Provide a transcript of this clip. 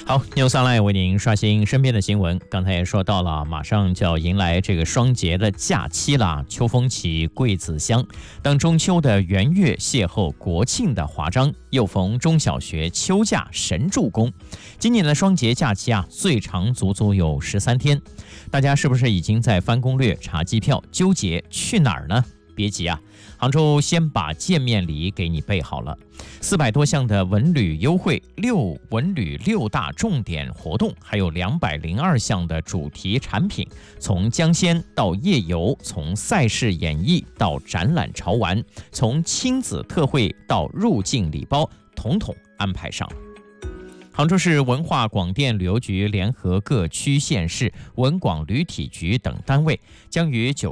好，News Online 为您刷新身边的新闻。刚才也说到了，马上就要迎来这个双节的假期啦。秋风起，桂子香。当中秋的圆月邂逅国庆的华章，又逢中小学秋假神助攻。今年的双节假期啊，最长足足有13天。大家是不是已经在翻攻略、查机票，纠结去哪儿呢？别急啊，杭州先把见面礼给你备好了，400多项的文旅优惠文旅6大重点活动，还有202项的主题产品，从江鲜到夜游，从赛事演绎到展览潮玩，从亲子特惠到入境礼包，统统安排上了。杭州市文化广电旅游局联合各区县市文广旅体局等单位，将于9